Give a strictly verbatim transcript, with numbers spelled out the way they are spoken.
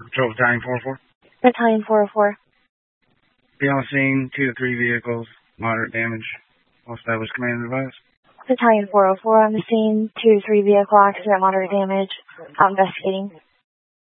Patrol Battalion four oh four. Battalion four oh four. Be on the scene, two to three vehicles, moderate damage. All established command and advise. Battalion four oh four on the scene, two to three vehicle accident, moderate damage. Out investigating.